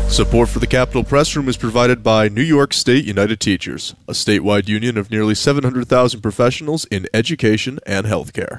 Support for the Capitol Press Room is provided by New York State United Teachers, a statewide union of nearly 700,000 professionals in education and healthcare.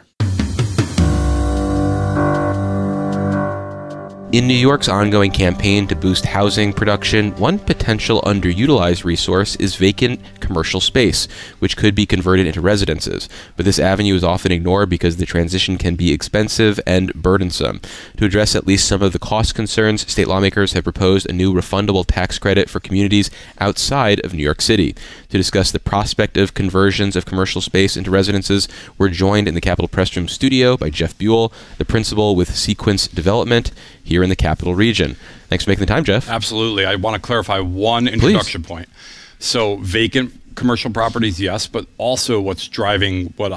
In New York's ongoing campaign to boost housing production, one potential underutilized resource is vacant commercial space, which could be converted into residences. But this avenue is often ignored because the transition can be expensive and burdensome. To address at least some of the cost concerns, state lawmakers have proposed a new refundable tax credit for communities outside of New York City. To discuss the prospect of conversions of commercial space into residences, we're joined in the Capitol Press Room studio by Jeff Buell, the principal with Sequence Development here in the Capital Region. Thanks for making the time, Jeff. Absolutely. I want to clarify one introduction point. So vacant commercial properties, yes, but also what's driving what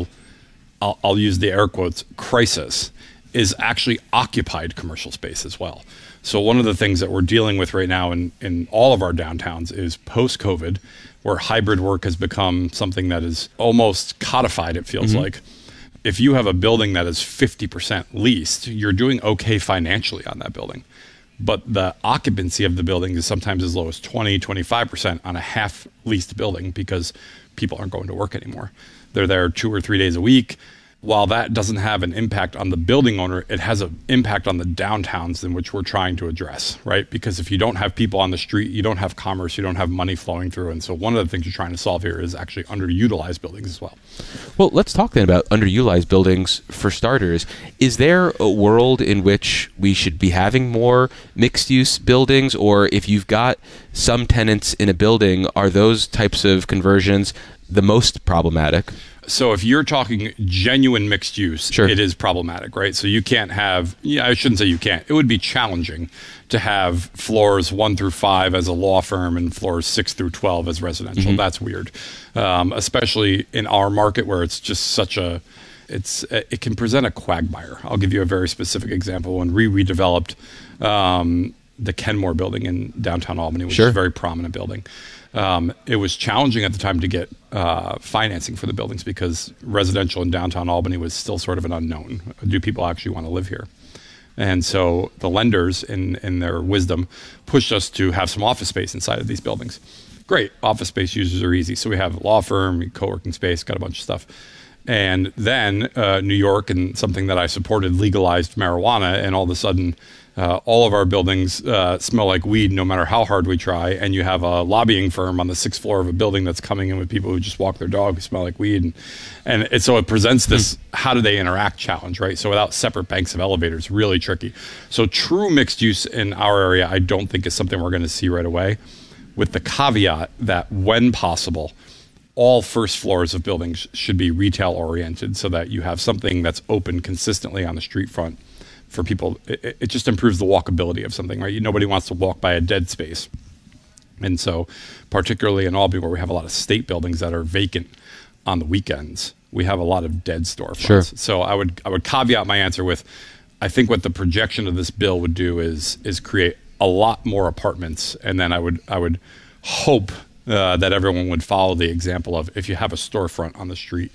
I'll use the air quotes, crisis, is actually occupied commercial space as well. So one of the things that we're dealing with right now in all of our downtowns is post-COVID, where hybrid work has become something that is almost codified, it feels like. If you have a building that is 50% leased, you're doing okay financially on that building. But the occupancy of the building is sometimes as low as 20, 25% on a half leased building because people aren't going to work anymore. They're there 2 or 3 days a week. While that doesn't have an impact on the building owner, it has an impact on the downtowns in which we're trying to address, right? Because if you don't have people on the street, you don't have commerce, you don't have money flowing through. And so one of the things you're trying to solve here is actually underutilized buildings as well. Well, let's talk then about underutilized buildings for starters. Is there a world in which we should be having more mixed-use buildings? Or if you've got some tenants in a building, are those types of conversions the most problematic? So if you're talking genuine mixed use, Sure. It is problematic, right? So you can't have, I shouldn't say you can't. It would be challenging to have floors 1 through 5 as a law firm and floors 6 through 12 as residential. That's weird, especially in our market where it's just such it can present a quagmire. I'll give you a very specific example. When we redeveloped the Kenmore building in downtown Albany, which is a very prominent building. It was challenging at the time to get financing for the buildings because residential in downtown Albany was still sort of an unknown. Do people actually want to live here? And so the lenders, in their wisdom, pushed us to have some office space inside of these buildings. Great. Office space users are easy. So we have a law firm, co-working space, got a bunch of stuff. And then New York, and something that I supported, legalized marijuana, and all of a sudden all of our buildings smell like weed no matter how hard we try, and you have a lobbying firm on the 6th floor of a building that's coming in with people who just walk their dog who smell like weed. And so it presents this how do they interact challenge, right? So without separate banks of elevators, really tricky. So true mixed use in our area, I don't think is something we're going to see right away, with the caveat that when possible, all first floors of buildings should be retail oriented so that you have something that's open consistently on the street front for people. It just improves the walkability of something, right? Nobody wants to walk by a dead space. And so particularly in Albany, where we have a lot of state buildings that are vacant on the weekends, we have a lot of dead storefronts. Sure. So I would caveat my answer with, I think what the projection of this bill would do is create a lot more apartments. And then I would hope that everyone would follow the example of, if you have a storefront on the street,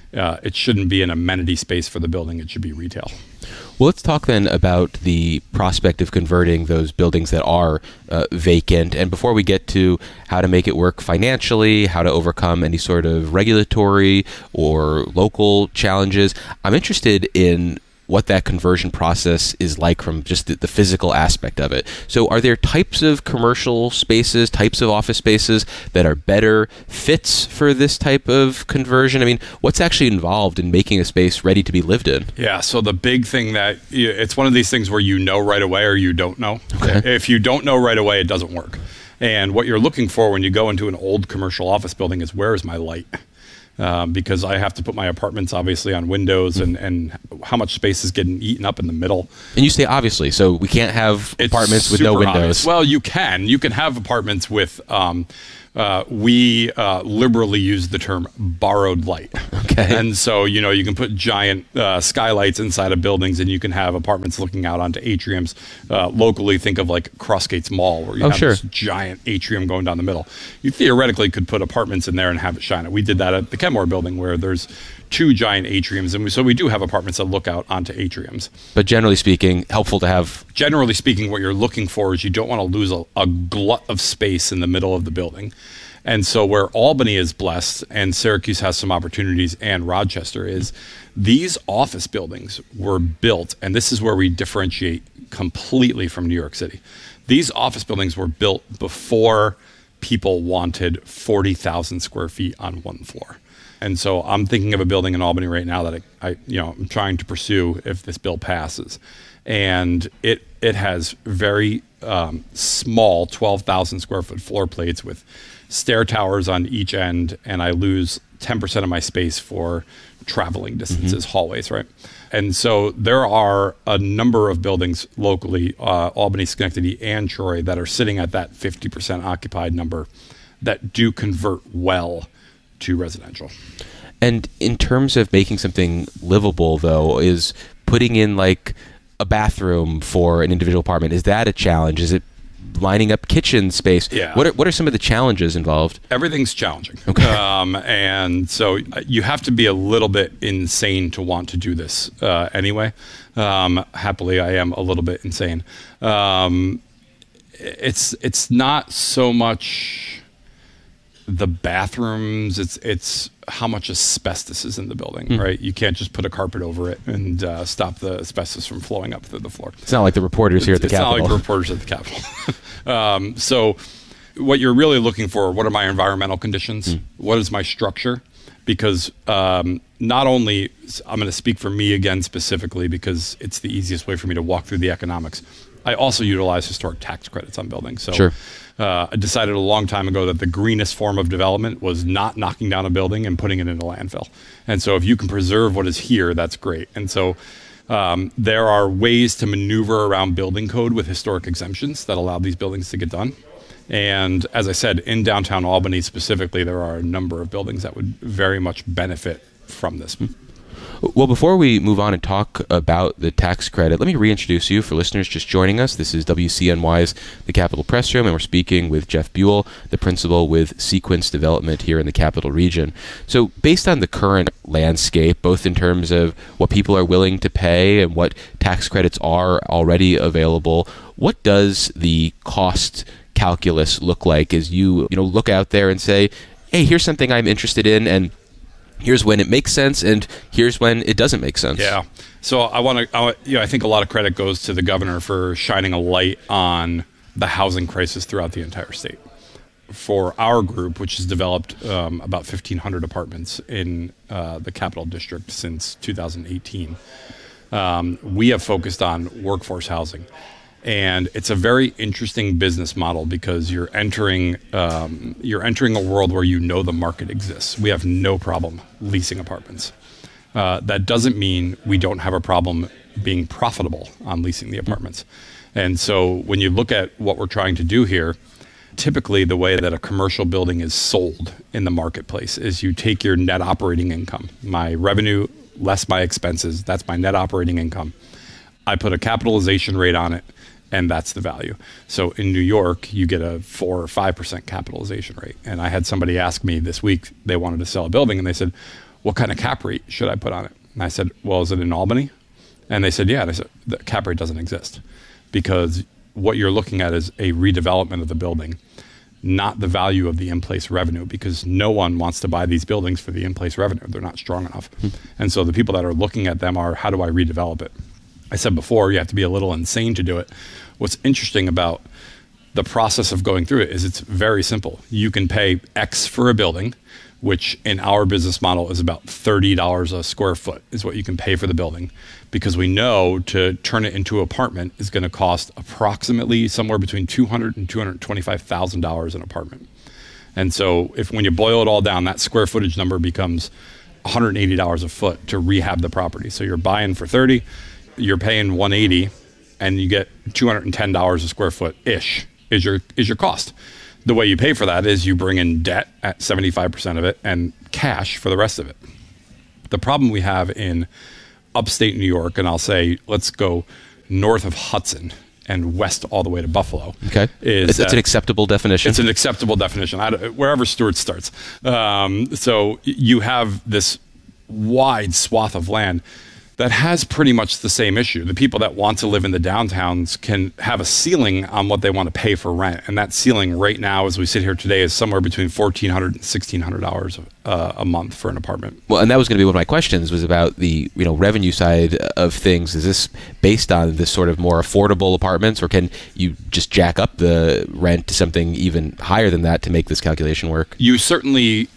it shouldn't be an amenity space for the building. It should be retail. Well, let's talk then about the prospect of converting those buildings that are vacant. And before we get to how to make it work financially, how to overcome any sort of regulatory or local challenges, I'm interested in what that conversion process is like from just the physical aspect of it. So are there types of commercial spaces, types of office spaces that are better fits for this type of conversion? I mean, what's actually involved in making a space ready to be lived in? Yeah, so the big thing it's one of these things where you know right away or you don't know. Okay. If you don't know right away, it doesn't work. And what you're looking for when you go into an old commercial office building is, where is my light? Because I have to put my apartments obviously on windows, and how much space is getting eaten up in the middle. And you say obviously, so we can't have apartments with no windows. Obvious. Well, you can have apartments with we liberally use the term borrowed light. Okay. And so, you can put giant skylights inside of buildings, and you can have apartments looking out onto atriums. Locally, think of like Crossgates Mall, where you have this giant atrium going down the middle. You theoretically could put apartments in there and have it shine. We did that at the Kenmore building, where there's 2 giant atriums, and so we do have apartments that look out onto atriums. But generally speaking, helpful to have. Generally speaking, what you're looking for is you don't want to lose a glut of space in the middle of the building. And so where Albany is blessed and Syracuse has some opportunities and Rochester is these office buildings were built, and this is where we differentiate completely from New York City. These office buildings were built before people wanted 40,000 square feet on one floor. And so I'm thinking of a building in Albany right now that I'm trying to pursue if this bill passes. And it has very small 12,000 square foot floor plates with stair towers on each end, and I lose 10% of my space for traveling distances, hallways, right? And so there are a number of buildings locally, Albany, Schenectady, and Troy, that are sitting at that 50% occupied number that do convert well to residential. And in terms of making something livable, though, is putting in like a bathroom for an individual apartment, is that a challenge? Is it lining up kitchen space? Yeah. What are some of the challenges involved? Everything's challenging. Okay. And so you have to be a little bit insane to want to do this anyway. Happily, I am a little bit insane. It's not so much the bathrooms, it's how much asbestos is in the building, right? You can't just put a carpet over it and stop the asbestos from flowing up through the floor. It's not like the reporters here at the Capitol. It's not like the reporters at the Capitol. So what you're really looking for, what are my environmental conditions? What is my structure? Because not only, I'm going to speak for me again specifically because it's the easiest way for me to walk through the economics. I also utilize historic tax credits on buildings. So sure. I decided a long time ago that the greenest form of development was not knocking down a building and putting it in a landfill. And so if you can preserve what is here, that's great. And so there are ways to maneuver around building code with historic exemptions that allow these buildings to get done. And as I said, in downtown Albany specifically, there are a number of buildings that would very much benefit from this. Well, before we move on and talk about the tax credit, let me reintroduce you for listeners just joining us. This is WCNY's The Capitol Press Room, and we're speaking with Jeff Buell, the principal with Sequence Development here in the Capital Region. So based on the current landscape, both in terms of what people are willing to pay and what tax credits are already available, what does the cost calculus look like as you look out there and say, hey, here's something I'm interested in, and here's when it makes sense, and here's when it doesn't make sense. Yeah. So I think a lot of credit goes to the governor for shining a light on the housing crisis throughout the entire state. For our group, which has developed about 1,500 apartments in the Capital District since 2018, we have focused on workforce housing. And it's a very interesting business model because you're entering a world where the market exists. We have no problem leasing apartments. That doesn't mean we don't have a problem being profitable on leasing the apartments. And so when you look at what we're trying to do here, typically the way that a commercial building is sold in the marketplace is you take your net operating income, my revenue less my expenses, that's my net operating income. I put a capitalization rate on it, and that's the value. So in New York, you get a 4 or 5% capitalization rate. And I had somebody ask me this week, they wanted to sell a building, and they said, what kind of cap rate should I put on it? And I said, well, is it in Albany? And they said, yeah. And I said, the cap rate doesn't exist because what you're looking at is a redevelopment of the building, not the value of the in-place revenue, because no one wants to buy these buildings for the in-place revenue. They're not strong enough. And so the people that are looking at them are, how do I redevelop it? I said before, you have to be a little insane to do it. What's interesting about the process of going through it is it's very simple. You can pay X for a building, which in our business model is about $30 a square foot is what you can pay for the building, because we know to turn it into an apartment is going to cost approximately somewhere between $200,000 and $225,000 an apartment. And so when you boil it all down, that square footage number becomes $180 a foot to rehab the property. So you're buying for $30, you're paying $180, and you get $210 a square foot ish is your cost. The way you pay for that is you bring in debt at 75% of it and cash for the rest of it. The problem we have in upstate New York, and I'll say let's go north of Hudson and west all the way to Buffalo. Okay, it's an acceptable definition. It's an acceptable definition, wherever Stewart starts. So you have this wide swath of land that has pretty much the same issue. The people that want to live in the downtowns can have a ceiling on what they want to pay for rent. And that ceiling right now, as we sit here today, is somewhere between $1,400 and $1,600 a month for an apartment. Well, and that was going to be one of my questions, was about the revenue side of things. Is this based on this sort of more affordable apartments, or can you just jack up the rent to something even higher than that to make this calculation work? You certainly,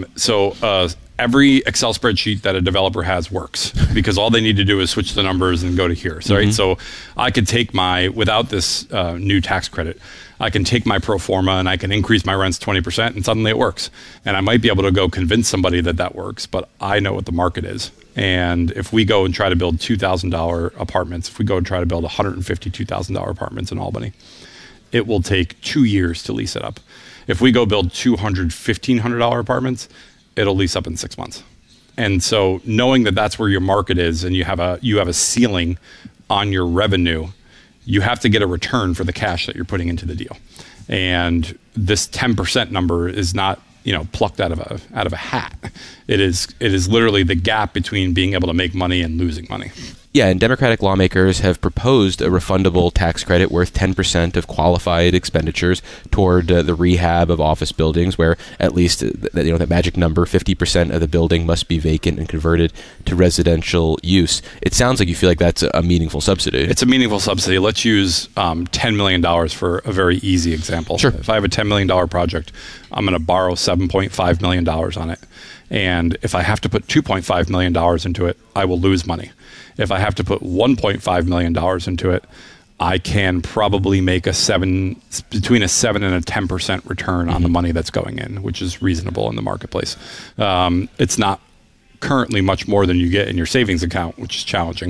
every Excel spreadsheet that a developer has works, because all they need to do is switch the numbers and go to here. So, right? So I could take without this new tax credit, I can take my pro forma and I can increase my rents 20%, and suddenly it works. And I might be able to go convince somebody that works, but I know what the market is. And if we go and try to build $2,000 apartments, if we go and try to build $152,000 apartments in Albany, it will take 2 years to lease it up. If we go build $1,500 apartments, it'll lease up in 6 months. And so knowing that that's where your market is, and you have a ceiling on your revenue, you have to get a return for the cash that you're putting into the deal. And this 10% number is not, plucked out of a hat. It is literally the gap between being able to make money and losing money. Yeah, and Democratic lawmakers have proposed a refundable tax credit worth 10% of qualified expenditures toward the rehab of office buildings, where at least that magic number, 50% of the building must be vacant and converted to residential use. It sounds like you feel like that's a meaningful subsidy. It's a meaningful subsidy. Let's use $10 million for a very easy example. Sure. If I have a $10 million project, I'm going to borrow $7.5 million on it. And if I have to put $2.5 million into it, I will lose money. If I have to put $1.5 million into it, I can probably make between a 7 and a 10% return on the money that's going in, which is reasonable in the marketplace. It's not currently much more than you get in your savings account, which is challenging.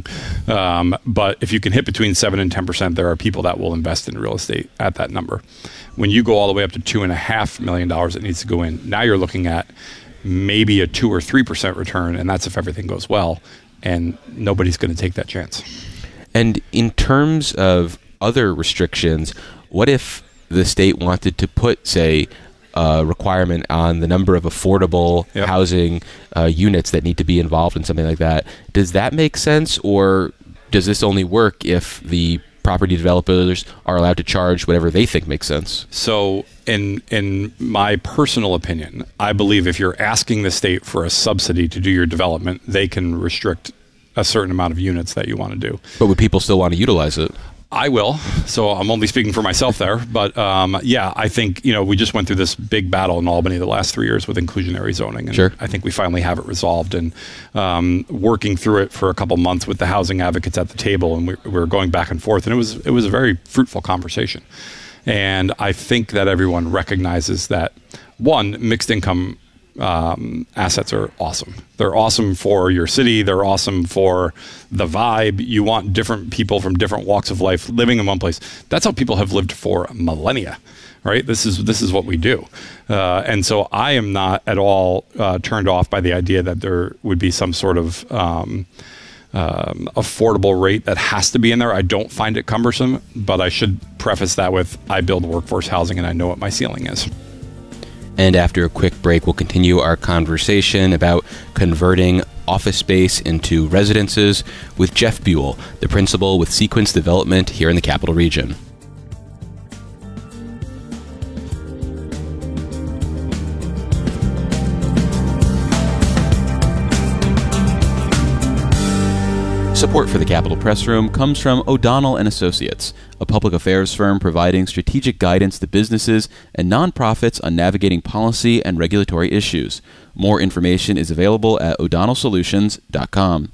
But if you can hit between 7 and 10%, there are people that will invest in real estate at that number. When you go all the way up to $2.5 million that needs to go in, now you're looking at maybe a 2 or 3% return, and that's if everything goes well. And nobody's going to take that chance. And in terms of other restrictions, what if the state wanted to put, say, a requirement on the number of affordable housing units that need to be involved in something like that? Does that make sense, or does this only work if the property developers are allowed to charge whatever they think makes sense? So in my personal opinion, I believe if you're asking the state for a subsidy to do your development, they can restrict a certain amount of units that you want to do. But would people still want to utilize it? I will. So I'm only speaking for myself there. But I think, we just went through this big battle in Albany the last 3 years with inclusionary zoning. And sure. I think we finally have it resolved, and working through it for a couple months with the housing advocates at the table, and we were going back and forth, and it was a very fruitful conversation. And I think that everyone recognizes that, one, mixed income assets are awesome. They're awesome for your city. They're awesome for the vibe. You want different people from different walks of life living in one place. That's how people have lived for millennia, right? This is what we do. And so I am not at all turned off by the idea that there would be some sort of affordable rate that has to be in there. I don't find it cumbersome, but I should preface that with, I build workforce housing and I know what my ceiling is. And after a quick break, we'll continue our conversation about converting office space into residences with Jeff Buell, the principal with Sequence Development here in the Capital Region. Support for the Capitol Press Room comes from O'Donnell & Associates, a public affairs firm providing strategic guidance to businesses and nonprofits on navigating policy and regulatory issues. More information is available at o'donnellsolutions.com.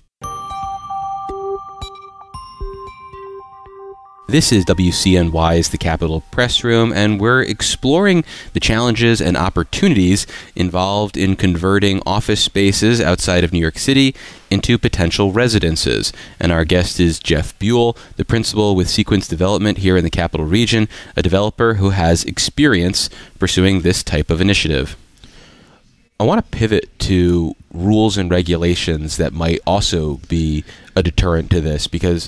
This is WCNY's The Capitol Press Room, and we're exploring the challenges and opportunities involved in converting office spaces outside of New York City into potential residences. And our guest is Jeff Buell, the principal with Sequence Development here in the Capital Region, a developer who has experience pursuing this type of initiative. I want to pivot to rules and regulations that might also be a deterrent to this, because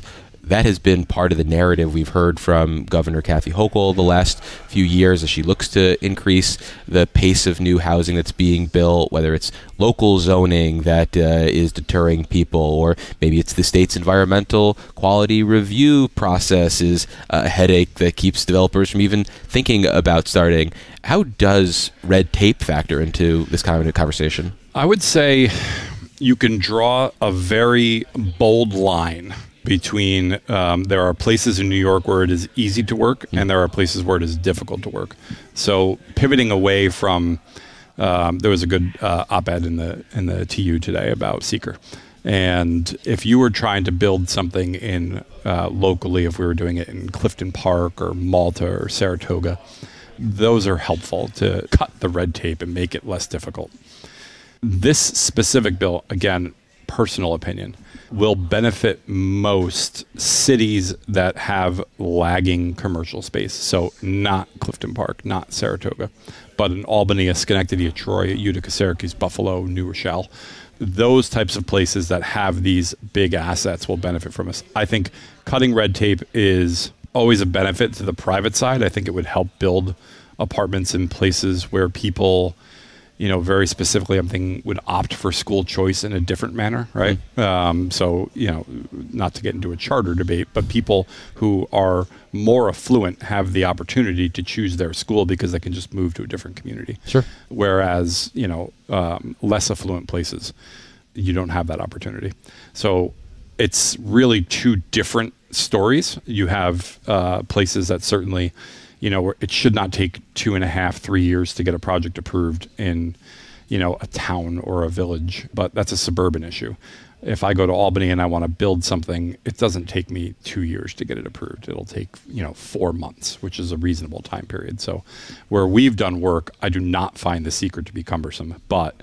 that has been part of the narrative we've heard from Governor Kathy Hochul the last few years as she looks to increase the pace of new housing that's being built, whether it's local zoning that is deterring people, or maybe it's the state's environmental quality review process is a headache that keeps developers from even thinking about starting. How does red tape factor into this kind of conversation? I would say you can draw a very bold line between there are places in New York where it is easy to work and there are places where it is difficult to work. So pivoting away from there was a good op-ed in the TU today about Seeker. And if you were trying to build something in locally, if we were doing it in Clifton Park or Malta or Saratoga, those are helpful to cut the red tape and make it less difficult. This specific bill, again, personal opinion, will benefit most cities that have lagging commercial space. So not Clifton Park, not Saratoga, but in Albany, a Schenectady, a Troy, a Utica, Syracuse, Buffalo, New Rochelle. Those types of places that have these big assets will benefit from us. I think cutting red tape is always a benefit to the private side. I think it would help build apartments in places where people, very specifically, I'm thinking, would opt for school choice in a different manner, right? So, not to get into a charter debate, but people who are more affluent have the opportunity to choose their school because they can just move to a different community. Sure. Whereas, less affluent places, you don't have that opportunity. So it's really two different stories. You have places that certainly, where it should not take 2.5, 3 years to get a project approved in, a town or a village, but that's a suburban issue. If I go to Albany and I want to build something, it doesn't take me 2 years to get it approved. It'll take, 4 months, which is a reasonable time period. So where we've done work, I do not find the secret to be cumbersome, but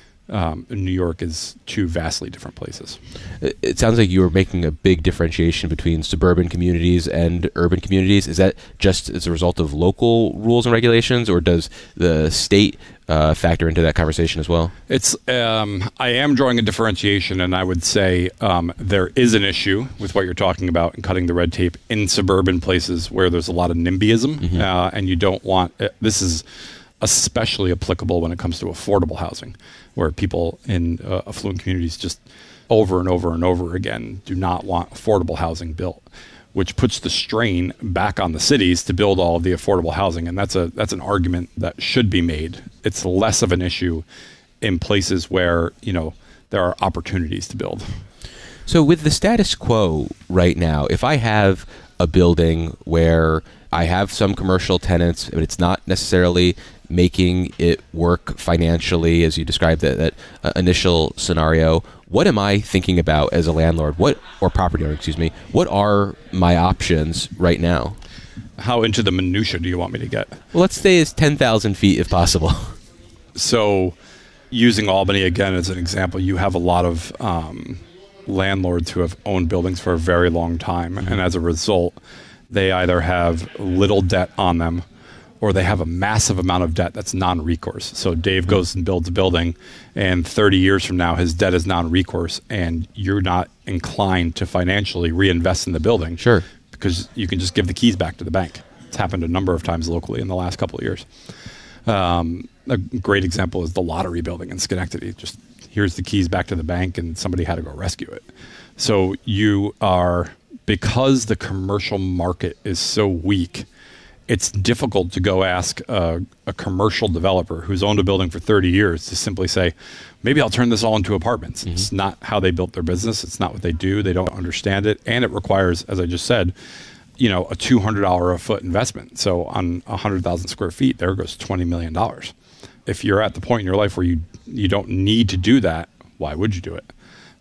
New York is two vastly different places. It sounds like you were making a big differentiation between suburban communities and urban communities. Is that just as a result of local rules and regulations, or does the state factor into that conversation as well? It's I am drawing a differentiation, and I would say there is an issue with what you're talking about and cutting the red tape in suburban places where there's a lot of NIMBYism, and you don't want this is especially applicable when it comes to affordable housing, where people in affluent communities just over and over and over again do not want affordable housing built, which puts the strain back on the cities to build all of the affordable housing. And that's an argument that should be made. It's less of an issue in places where, there are opportunities to build. So with the status quo right now, if I have a building where I have some commercial tenants, but it's not necessarily making it work financially, as you described that initial scenario, what am I thinking about as a landlord? Or property owner, what are my options right now? How into the minutia do you want me to get? Well, let's stay as 10,000 feet if possible. So using Albany again as an example, you have a lot of landlords who have owned buildings for a very long time. And as a result, they either have little debt on them or they have a massive amount of debt that's non-recourse. So Dave goes and builds a building, and 30 years from now, his debt is non-recourse, and you're not inclined to financially reinvest in the building. Sure. Because you can just give the keys back to the bank. It's happened a number of times locally in the last couple of years. A great example is the Lottery building in Schenectady. Just here's the keys back to the bank, and somebody had to go rescue it. So you are, because the commercial market is so weak, it's difficult to go ask a commercial developer who's owned a building for 30 years to simply say, maybe I'll turn this all into apartments. Mm-hmm. It's not how they built their business. It's not what they do. They don't understand it. And it requires, as I just said, a $200 a foot investment. So on 100,000 square feet, there goes $20 million. If you're at the point in your life where you don't need to do that, why would you do it?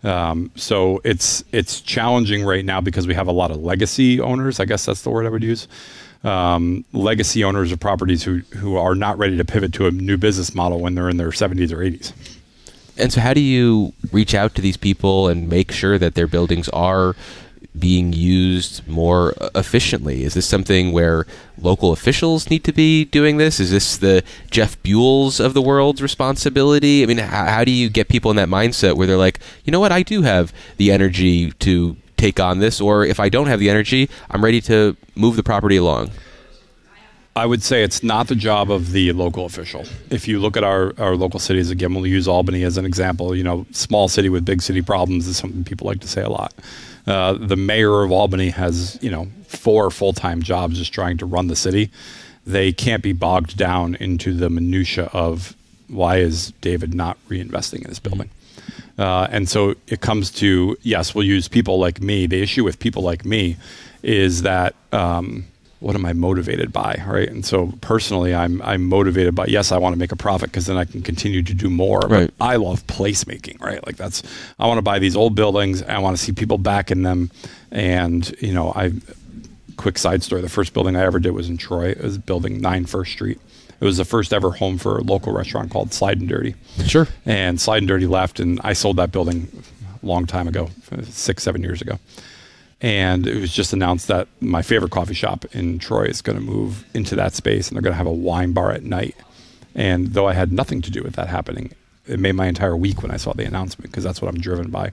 So it's challenging right now because we have a lot of legacy owners. I guess that's the word I would use. Legacy owners of properties who are not ready to pivot to a new business model when they're in their 70s or 80s. And so how do you reach out to these people and make sure that their buildings are being used more efficiently? Is this something where local officials need to be doing this? Is this the Jeff Buells of the world's responsibility? I mean, how do you get people in that mindset where they're like, you know what, I do have the energy to take on this, or if I don't have the energy, I'm ready to move the property along? I would say it's not the job of the local official. If you look at our local cities, again, we'll use Albany as an example. Small city with big city problems is something people like to say a lot. The mayor of Albany has, 4 full-time jobs just trying to run the city. They can't be bogged down into the minutia of why is David not reinvesting in this building. And so it comes to, yes, we'll use people like me. The issue with people like me is that what am I motivated by, right? And so personally, I'm motivated by, yes, I want to make a profit because then I can continue to do more. Right. But I love placemaking, right? Like I want to buy these old buildings. I want to see people back in them. And, quick side story, the first building I ever did was in Troy. It was building 9 First Street. It was the first ever home for a local restaurant called Slide and Dirty. Sure. And Slide and Dirty left, and I sold that building a long time ago, 6-7 years ago. And it was just announced that my favorite coffee shop in Troy is going to move into that space, and they're going to have a wine bar at night. And though I had nothing to do with that happening, it made my entire week when I saw the announcement, because that's what I'm driven by.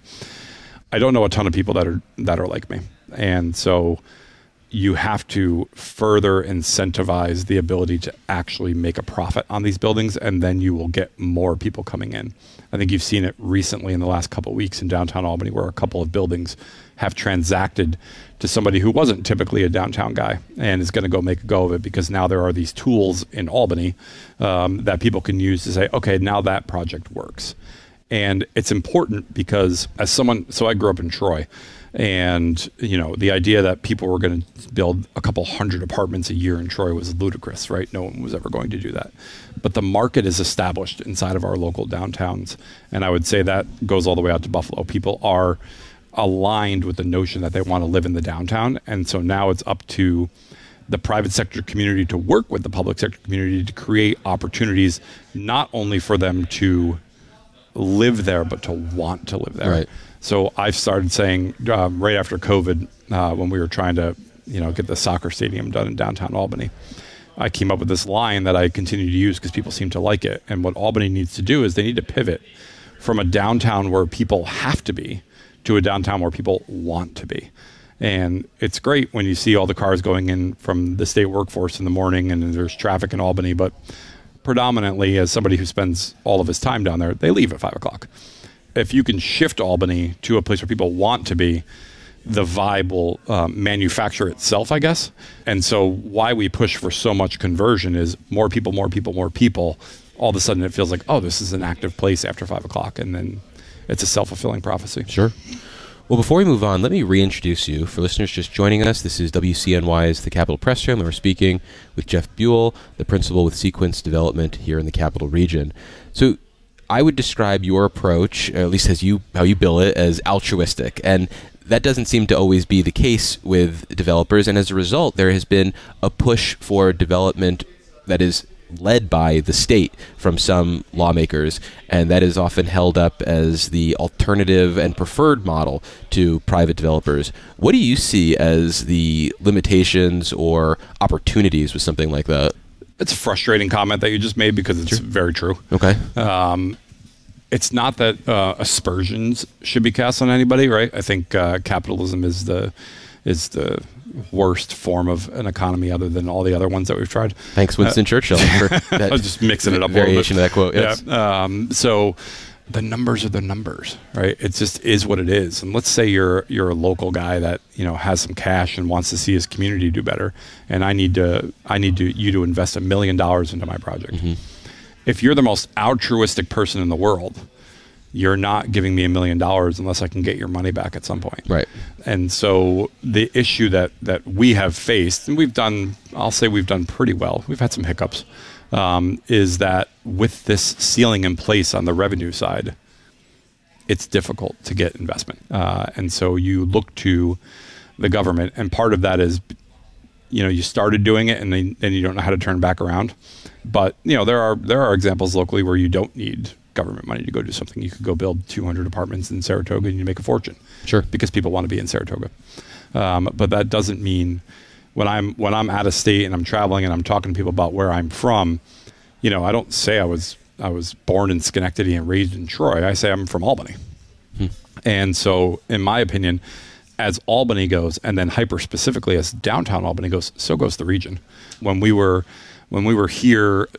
I don't know a ton of people that are like me. And so you have to further incentivize the ability to actually make a profit on these buildings, and then you will get more people coming in. I think you've seen it recently in the last couple of weeks in downtown Albany, where a couple of buildings have transacted to somebody who wasn't typically a downtown guy and is going to go make a go of it, because now there are these tools in Albany that people can use to say, okay, now that project works. And it's important because so I grew up in Troy. And, the idea that people were going to build a couple hundred apartments a year in Troy was ludicrous, right? No one was ever going to do that. But the market is established inside of our local downtowns. And I would say that goes all the way out to Buffalo. People are aligned with the notion that they want to live in the downtown. And so now it's up to the private sector community to work with the public sector community to create opportunities, not only for them to live there, but to want to live there. Right. So I've started saying right after COVID, when we were trying to, get the soccer stadium done in downtown Albany, I came up with this line that I continue to use because people seem to like it. And what Albany needs to do is they need to pivot from a downtown where people have to be to a downtown where people want to be. And it's great when you see all the cars going in from the state workforce in the morning and there's traffic in Albany, but predominantly, as somebody who spends all of his time down there, they leave at 5 o'clock. If you can shift Albany to a place where people want to be, the vibe will manufacture itself, I guess. And so why we push for so much conversion is more people, more people, more people. All of a sudden it feels like, oh, this is an active place after 5 o'clock. And then it's a self-fulfilling prophecy. Sure. Well, before we move on, let me reintroduce you. For listeners just joining us, this is WCNY's The Capital Press Room, and we're speaking with Jeff Buell, the principal with Sequence Development here in the Capital Region. So I would describe your approach, at least as how you bill it, as altruistic. And that doesn't seem to always be the case with developers. And as a result, there has been a push for development that is led by the state from some lawmakers, and that is often held up as the alternative and preferred model to private developers. What do you see as the limitations or opportunities with something like that? It's a frustrating comment that you just made because it's very true. Okay. It's not that aspersions should be cast on anybody, right? I think capitalism is the worst form of an economy other than all the other ones that we've tried. Thanks, Winston Churchill. For that I was just mixing it up variation a of that quote. Yes. Yeah. So the numbers are the numbers, right? It just is what it is. And let's say you're a local guy that has some cash and wants to see his community do better, and I need you to invest $1 million into my project. Mm-hmm. If you're the most altruistic person in the world, you're not giving me $1 million unless I can get your money back at some point. Right. And so the issue that we have faced, and I'll say we've done pretty well. We've had some hiccups, is that with this ceiling in place on the revenue side, it's difficult to get investment. And so you look to the government, and part of that is, you started doing it and then you don't know how to turn back around. But, there are examples locally where you don't need government money to go do something. You could go build 200 apartments in Saratoga and you make a fortune. Sure. Because people want to be in Saratoga. But that doesn't mean when I'm out of state and I'm traveling and I'm talking to people about where I'm from, I don't say I was born in Schenectady and raised in Troy. I say I'm from Albany. And so in my opinion, as Albany goes, and then hyper specifically as downtown Albany goes, so goes the region. When we were here,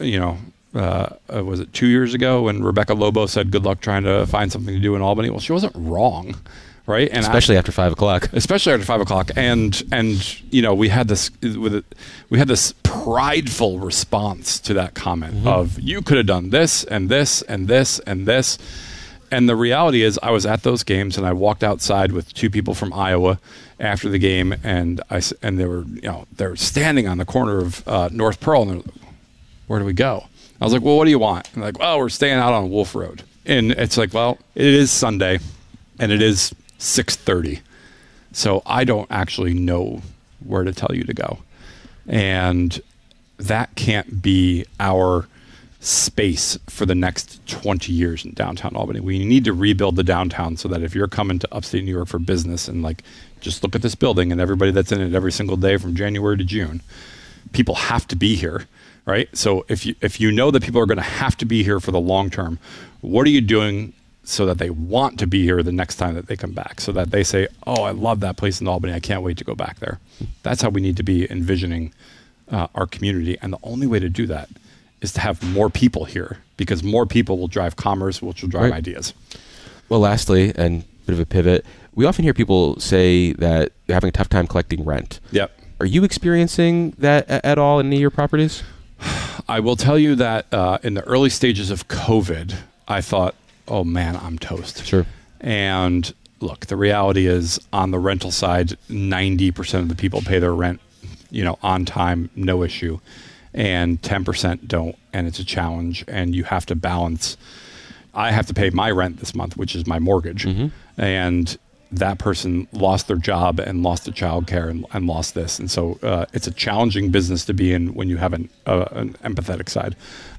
was it 2 years ago when Rebecca Lobo said, "Good luck trying to find something to do in Albany"? Well, she wasn't wrong, right? And especially after 5 o'clock. Especially after 5 o'clock, and we had this prideful response to that comment of, "You could have done this and this and this and this." And the reality is, I was at those games, and I walked outside with two people from Iowa after the game, and they were standing on the corner of North Pearl, and they're like, "Where do we go?" I was like, "Well, what do you want?" And they're like, "Well, we're staying out on Wolf Road." And it's like, well, it is Sunday, and it is 6:30, so I don't actually know where to tell you to go, and that can't be our space for the next 20 years in downtown Albany. We need to rebuild the downtown so that if you're coming to upstate New York for business, and like, just look at this building and everybody that's in it every single day from January to June, people have to be here, right? So if you know that people are going to have to be here for the long term, what are you doing so that they want to be here the next time that they come back, so that they say, "Oh, I love that place in Albany, I can't wait to go back there"? That's how we need to be envisioning our community, and the only way to do that is to have more people here, because more people will drive commerce, which will drive ideas. Well, lastly, and a bit of a pivot, we often hear people say that they're having a tough time collecting rent. Yep. Are you experiencing that at all in any of your properties? I will tell you that in the early stages of COVID, I thought, "Oh man, I'm toast." Sure. And look, the reality is, on the rental side, 90% of the people pay their rent, on time, no issue. And 10% don't, and it's a challenge, and you have to balance. I have to pay my rent this month, which is my mortgage, and that person lost their job and lost their childcare and lost this, and so it's a challenging business to be in when you have an empathetic side.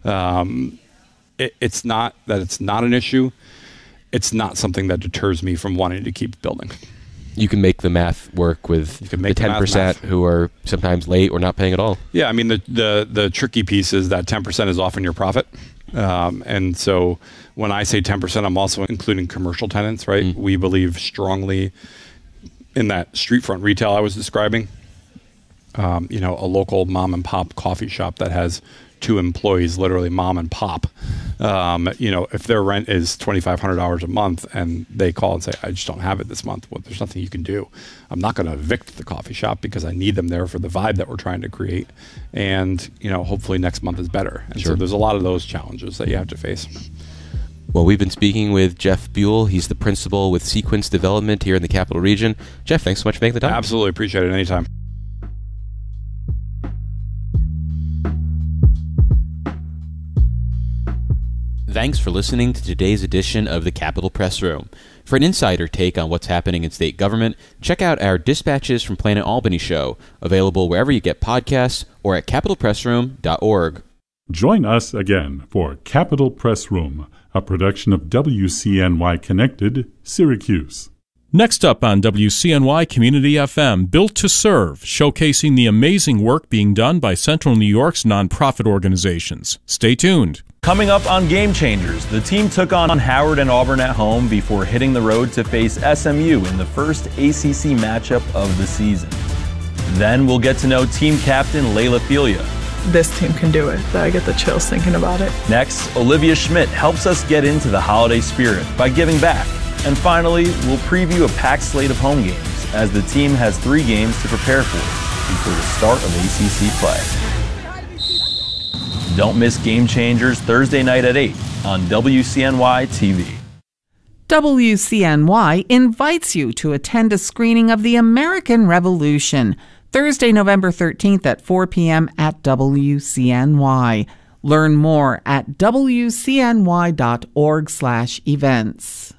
It's not that it's not an issue. It's not something that deters me from wanting to keep building. You can make the math work with the 10% who are sometimes late or not paying at all. Yeah, I mean, the tricky piece is that 10% is often your profit. And so when I say 10%, I'm also including commercial tenants, right? We believe strongly in that street front retail I was describing. A local mom and pop coffee shop that has 2 employees, literally mom and pop. If their rent is $2,500 a month and they call and say, "I just don't have it this month," well, there's nothing you can do. I'm not going to evict the coffee shop because I need them there for the vibe that we're trying to create. And, hopefully next month is better. And so there's a lot of those challenges that you have to face. Well, we've been speaking with Jeff Buell. He's the principal with Sequence Development here in the Capital Region. Jeff, thanks so much for making the time. Absolutely. Appreciate it. Anytime. Thanks for listening to today's edition of the Capitol Press Room. For an insider take on what's happening in state government, check out our Dispatches from Planet Albany show, available wherever you get podcasts or at capitolpressroom.org. Join us again for Capitol Press Room, a production of WCNY Connected, Syracuse. Next up on WCNY Community FM, Built to Serve, showcasing the amazing work being done by Central New York's nonprofit organizations. Stay tuned. Coming up on Game Changers, the team took on Howard and Auburn at home before hitting the road to face SMU in the first ACC matchup of the season. Then we'll get to know team captain Layla Filia. This team can do it. I get the chills thinking about it. Next, Olivia Schmidt helps us get into the holiday spirit by giving back. And finally, we'll preview a packed slate of home games as the team has 3 games to prepare for before the start of ACC play. Don't miss Game Changers Thursday night at 8 on WCNY TV. WCNY invites you to attend a screening of The American Revolution, Thursday, November 13th at 4 p.m. at WCNY. Learn more at wcny.org/events.